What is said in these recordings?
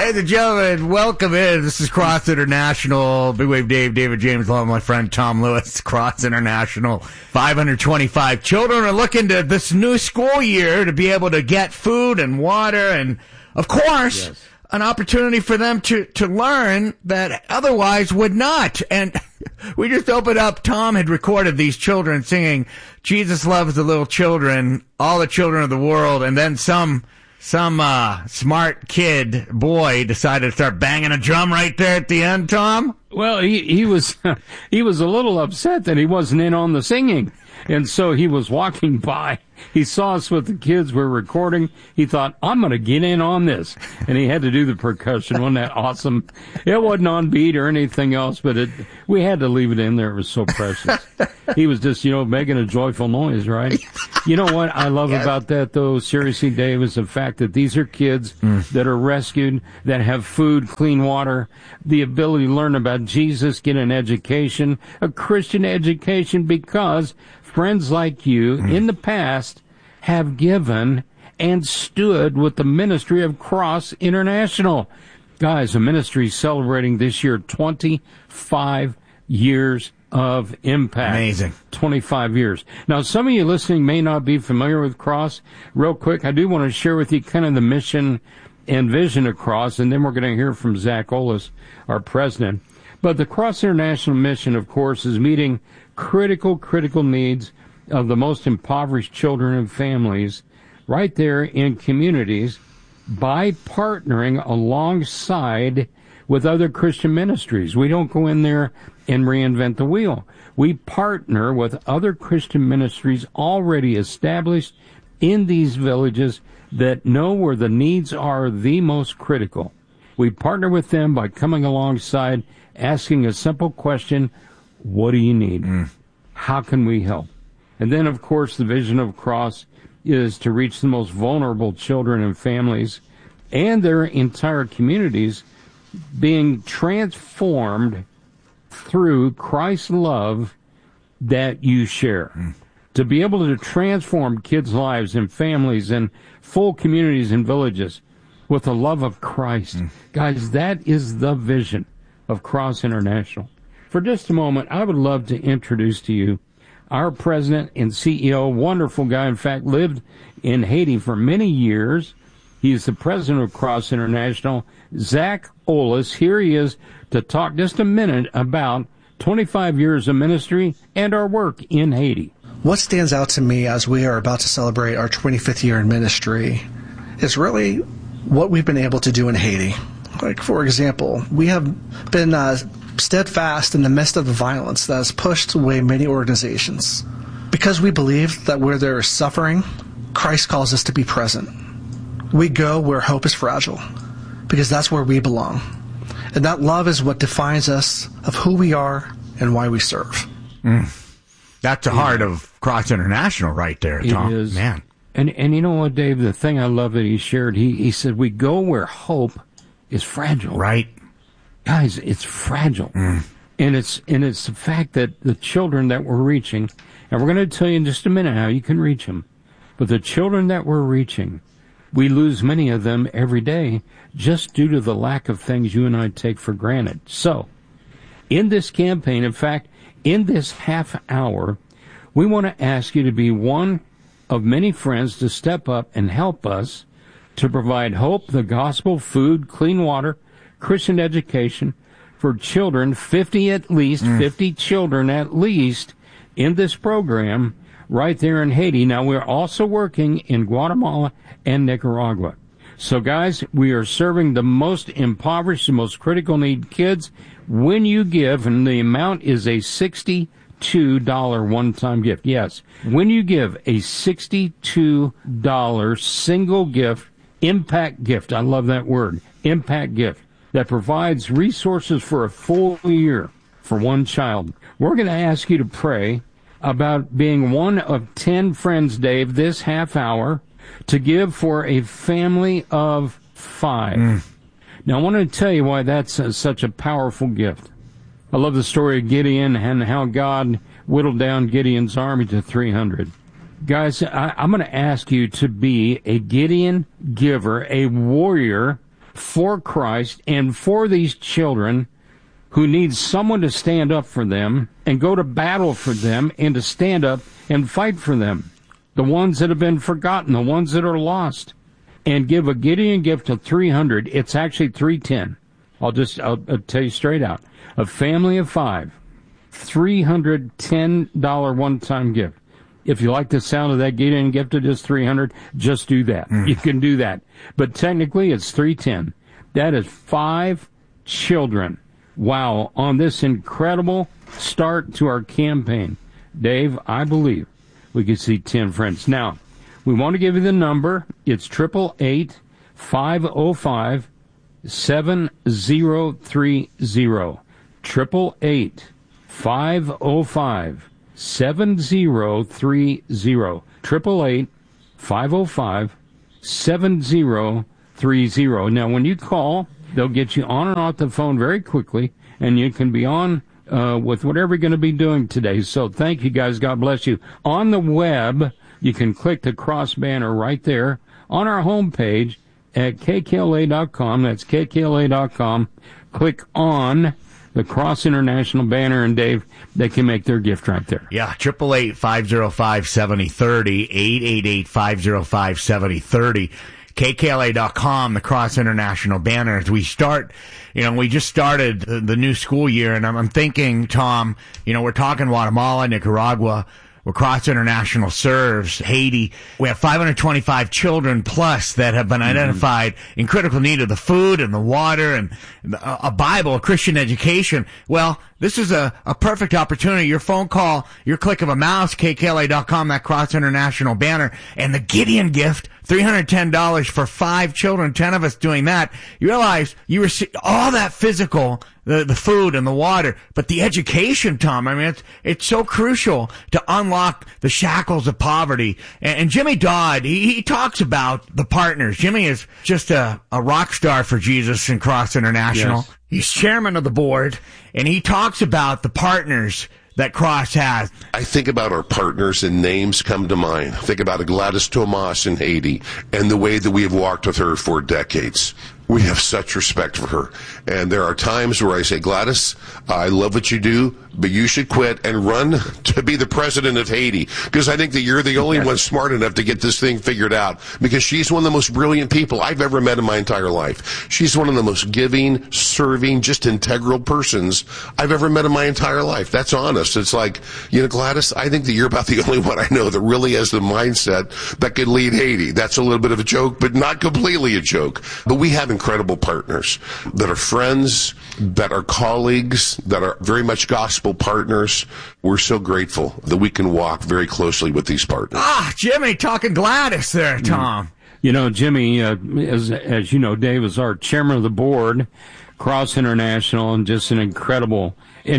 Ladies and gentlemen, welcome in. This is Cross International. Big Wave Dave, David James, along with my friend Tom Lewis. Cross International. 525 children are looking to this new school year to be able to get food and water and, of course, an opportunity for them to learn that otherwise would not. And we just opened up. Tom had recorded these children singing, Jesus loves the little children, all the children of the world, and then some smart kid boy decided to start banging a drum right there at the end, Tom? Well, he was a little upset that he wasn't in on the singing. And so he was walking by. He saw us with the kids were recording. He thought, I'm going to get in on this. And he had to do the percussion. Wasn't that awesome? It wasn't on beat or anything else, but we had to leave it in there. It was so precious. He was just, making a joyful noise, right? You know what I love about that, though, seriously, Dave, is the fact that these are kids that are rescued, that have food, clean water, the ability to learn about Jesus, get an education, a Christian education, because friends like you in the past have given and stood with the ministry of Cross International. Guys, the ministry is celebrating this year 25 years of impact. Amazing. 25 years. Now, some of you listening may not be familiar with Cross. Real quick, I do want to share with you kind of the mission and vision of Cross, and then we're going to hear from Zach Olis, our president. But the Cross International mission, of course, is meeting critical needs of the most impoverished children and families right there in communities by partnering alongside with other Christian ministries. We don't go in there and reinvent the wheel. We partner with other Christian ministries already established in these villages that know where the needs are the most critical. We partner with them by coming alongside, asking a simple question, what do you need? How can we help? And then, of course, the vision of Cross is to reach the most vulnerable children and families and their entire communities being transformed through Christ's love that you share. To be able to transform kids' lives and families and full communities and villages with the love of Christ. Guys, that is the vision of Cross International. For just a moment, I would love to introduce to you our president and CEO, wonderful guy, in fact, lived in Haiti for many years. He is the president of Cross International, Zach Olis. Here he is to talk just a minute about 25 years of ministry and our work in Haiti. What stands out to me as we are about to celebrate our 25th year in ministry is really what we've been able to do in Haiti. Like, for example, we have been steadfast in the midst of the violence that has pushed away many organizations. Because we believe that where there is suffering, Christ calls us to be present. We go where hope is fragile, because that's where we belong. And that love is what defines us of who we are and why we serve. That's the heart of Cross International right there, Tom. It is. Man. And you know what, Dave, the thing I love that he shared, he said, we go where hope is fragile. Right. Guys, it's fragile. And it's the fact that the children that we're reaching, and we're going to tell you in just a minute how you can reach them, but the children that we're reaching, we lose many of them every day just due to the lack of things you and I take for granted. So, in this campaign, in fact, in this half hour, we want to ask you to be one of many friends to step up and help us to provide hope, the gospel, food, clean water, Christian education for children, 50 at least, 50 children at least in this program right there in Haiti. Now, we're also working in Guatemala and Nicaragua. So, guys, we are serving the most impoverished, the most critical need kids. When you give, and the amount is a $62 one-time gift. Yes, when you give a $62 single gift, impact gift, I love that word, impact gift, that provides resources for a full year for one child. We're going to ask you to pray about being one of 10 friends, Dave, this half hour to give for a family of 5. Now, I want to tell you why that's such a powerful gift. I love the story of Gideon and how God whittled down Gideon's army to 300. Guys, I'm going to ask you to be a Gideon giver, a warrior for Christ and for these children who need someone to stand up for them and go to battle for them and to stand up and fight for them. The ones that have been forgotten, the ones that are lost. And give a Gideon gift of $300. It's actually $310. I'll tell you straight out. A family of 5, $310 one-time gift. If you like the sound of that Gideon gift of just $300, just do that. You can do that. But technically, it's $310. That is 5 children. Wow, on this incredible start to our campaign. Dave, I believe we could see 10 friends. Now, we want to give you the number. It's 888-505-7030. 888-505-7030. 888-505-7030. Now, when you call, they'll get you on and off the phone very quickly, and you can be on with whatever you're going to be doing today. So thank you, guys. God bless you. On the web, you can click the cross banner right there on our homepage at kkla.com. That's kkla.com. Click on the Cross International banner, and Dave, they can make their gift right there. Yeah, 888-505-7030, 888-505-7030. KKLA.com, the Cross International banner. As we start, we just started the new school year, and I'm thinking, Tom, we're talking Guatemala, Nicaragua, where Cross International serves, Haiti. We have 525 children plus that have been identified in critical need of the food and the water and a Bible, a Christian education. Well, this is a perfect opportunity. Your phone call, your click of a mouse, KKLA.com, that Cross International banner, and the Gideon gift, $310 for 5 children, 10 of us doing that. You realize you receive all that physical, the food and the water, but the education, Tom, I mean, it's so crucial to unlock the shackles of poverty. And Jimmy Dodd, he talks about the partners. Jimmy is just a rock star for Jesus and Cross International. Yes. He's chairman of the board, and he talks about the partners that Cross has. I think about our partners and names come to mind. Think about Gladys Tomas in Haiti and the way that we have walked with her for decades. We have such respect for her. And there are times where I say, Gladys, I love what you do, but you should quit and run to be the president of Haiti. Because I think that you're the only one smart enough to get this thing figured out. Because she's one of the most brilliant people I've ever met in my entire life. She's one of the most giving, serving, just integral persons I've ever met in my entire life. That's honest. It's like, Gladys, I think that you're about the only one I know that really has the mindset that could lead Haiti. That's a little bit of a joke, but not completely a joke. But we have incredible partners that are friends, that are colleagues, that are very much gospel partners. We're so grateful that we can walk very closely with these partners. Jimmy, talking Gladys there, Tom. Jimmy, as you know, Dave is our chairman of the board, Cross International, and just an incredible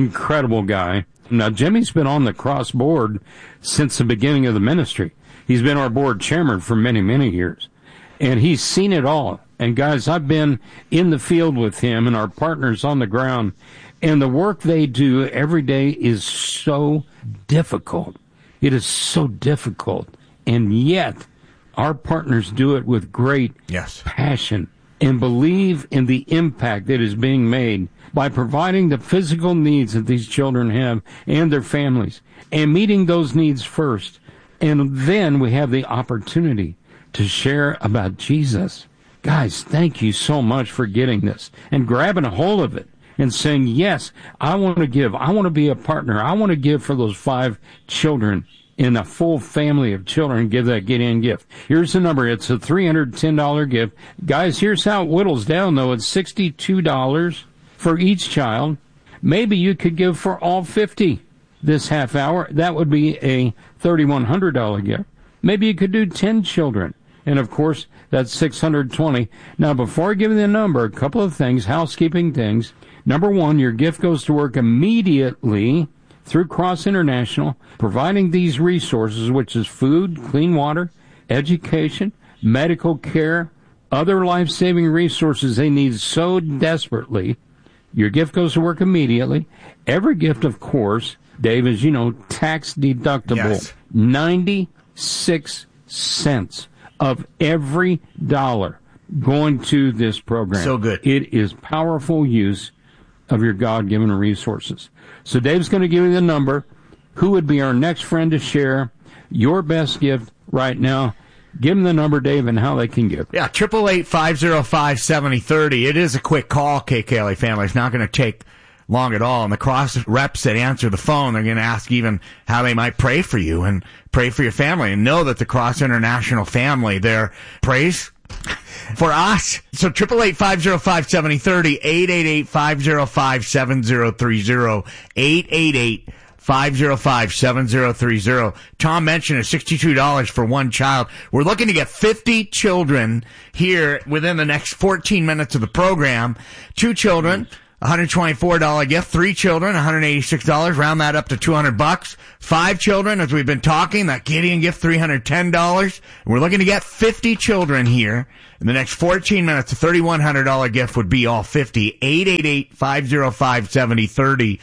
guy. Now, Jimmy's been on the Cross board since the beginning of the ministry. He's been our board chairman for many, many years, and he's seen it all. And guys, I've been in the field with him and our partners on the ground, and the work they do every day is so difficult. It is so difficult. And yet, our partners do it with great passion and believe in the impact that is being made by providing the physical needs that these children have and their families, and meeting those needs first. And then we have the opportunity to share about Jesus. Guys, thank you so much for getting this and grabbing a hold of it and saying, yes, I want to give. I want to be a partner. I want to give for those 5 children in a full family of children. Give that Gideon gift. Here's the number. It's a $310 gift. Guys, here's how it whittles down, though. It's $62 for each child. Maybe you could give for all 50 this half hour. That would be a $3,100 gift. Maybe you could do 10 children. And, of course, that's $620. Now, before I give you the number, a couple of things, housekeeping things. Number one, your gift goes to work immediately through Cross International, providing these resources, which is food, clean water, education, medical care, other life-saving resources they need so desperately. Your gift goes to work immediately. Every gift, of course, Dave, as you know, tax deductible. Yes. 96 cents of every dollar going to this program. So good. It is powerful use of your God-given resources. So Dave's going to give you the number. Who would be our next friend to share your best gift right now? Give them the number, Dave, and how they can give. Yeah, 888-505-7030. It is a quick call, KKLA family. It's not going to take long at all. And the cross reps that answer the phone, they're going to ask even how they might pray for you and pray for your family. And know that the Cross International family, their praise for us. So 888-505-7030, 888-505-7030, 888-505-7030. Tom mentioned it's $62 for one child. We're looking to get 50 children here within the next 14 minutes of the program. 2 children, $124 gift. 3 children, $186. Round that up to $200. 5 children, as we've been talking, that Gideon gift, $310. We're looking to get 50 children here in the next 14 minutes. A $3,100 gift would be all 50. 888-505-7030,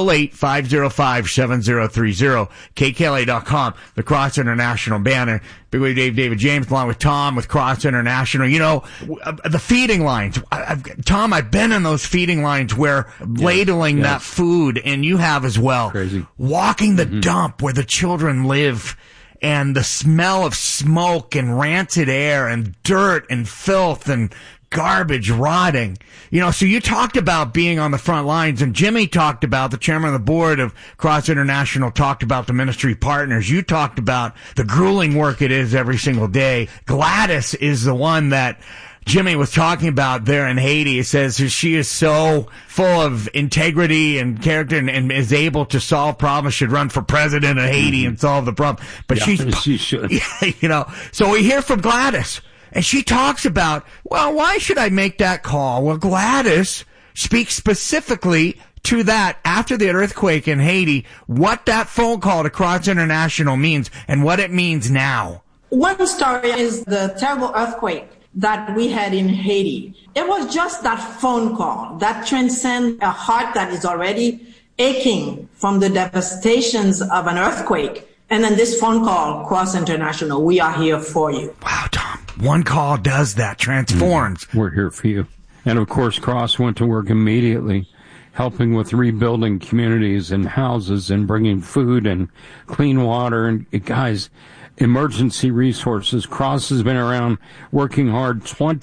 888-505-7030, KKLA.com, the Cross International banner. Big Wave Dave, David James, along with Tom with Cross International. You know, the feeding lines. Tom, I've been in those feeding lines where ladling that food, and you have as well. Crazy. Walking the dump where the children live, and the smell of smoke and rancid air and dirt and filth and garbage rotting. You know, so you talked about being on the front lines, and Jimmy talked about, the chairman of the board of Cross International talked about the ministry partners. You talked about the grueling work it is every single day. Gladys is the one that Jimmy was talking about there in Haiti. It says she is so full of integrity and character and is able to solve problems, should run for president of Haiti and solve the problem. But she should. You know, so we hear from Gladys. And she talks about, well, why should I make that call? Well, Gladys speaks specifically to that after the earthquake in Haiti, what that phone call to Cross International means and what it means now. One story is the terrible earthquake that we had in Haiti. It was just that phone call that transcends a heart that is already aching from the devastations of an earthquake. And then this phone call, Cross International, we are here for you. Wow, Tom. One call does that, transforms. We're here for you. And of course, Cross went to work immediately, helping with rebuilding communities and houses and bringing food and clean water. And guys, emergency resources. Cross has been around working hard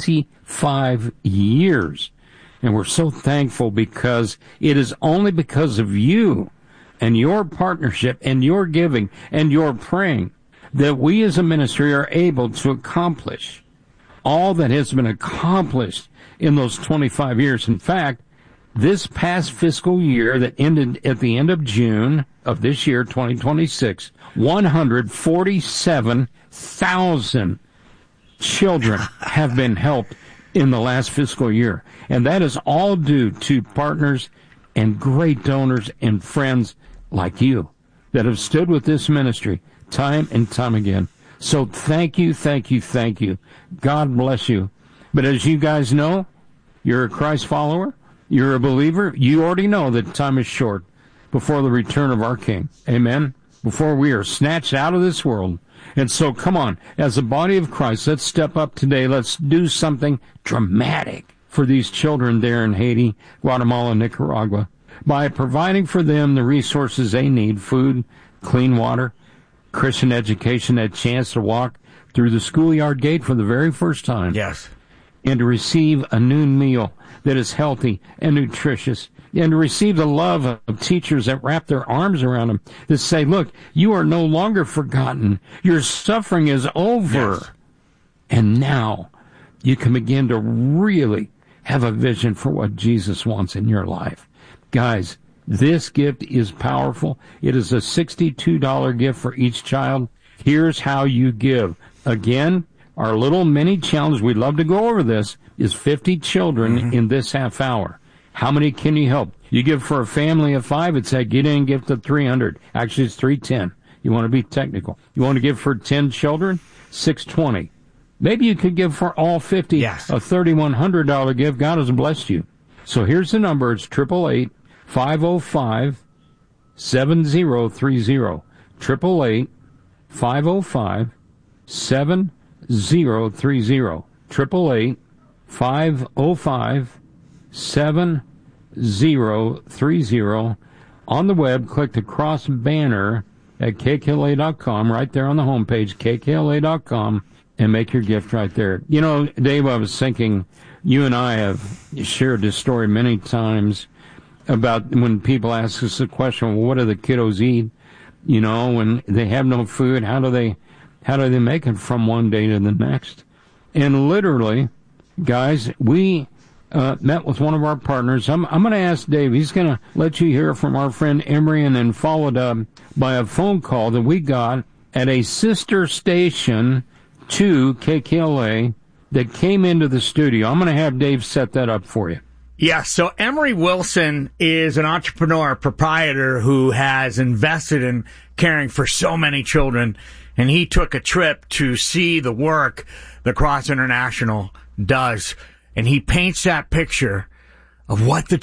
25 years. And we're so thankful because it is only because of you and your partnership and your giving and your praying that we as a ministry are able to accomplish all that has been accomplished in those 25 years. In fact, this past fiscal year that ended at the end of June of this year, 2026, 147,000 children have been helped in the last fiscal year. And that is all due to partners and great donors and friends like you that have stood with this ministry time and time again. So thank you, thank you, thank you. God bless you. But as you guys know, you're a Christ follower, you're a believer, you already know that time is short before the return of our King. Amen? Before we are snatched out of this world. And so come on, as a body of Christ, let's step up today. Let's do something dramatic for these children there in Haiti, Guatemala, Nicaragua, by providing for them the resources they need, food, clean water, Christian education, a chance to walk through the schoolyard gate for the very first time. Yes. And to receive a noon meal that is healthy and nutritious, and to receive the love of teachers that wrap their arms around them, that say, look, you are no longer forgotten. Your suffering is over. Yes. And now you can begin to really have a vision for what Jesus wants in your life. Guys, this gift is powerful. It is a $62 gift for each child. Here's how you give. Again, our little mini challenge, we'd love to go over this, is 50 children in this half hour. How many can you help? You give for a family of 5, it's a get-in gift of $300. Actually, it's $310. You want to be technical. You want to give for 10 children? $620. Maybe you could give for all 50 yes. a $3,100 gift. God has blessed you. So here's the number. It's 888-505-7030. 888-505-7030. 505-7030. On the web, click the cross banner at kkla.com, right there on the homepage, kkla.com, and make your gift right there. You know, Dave, I was thinking, you and I have shared this story many times about when people ask us the question, well, what do the kiddos eat? You know, when they have no food, how do they make it from one day to the next? And literally, guys, we met with one of our partners. I'm going to ask Dave. He's going to let you hear from our friend Emery, and then followed up by a phone call that we got at a sister station to KKLA that came into the studio. I'm going to have Dave set that up for you. Yeah, so Emery Wilson is an entrepreneur, proprietor who has invested in caring for so many children, and he took a trip to see the work that Cross International does, and he paints that picture of what the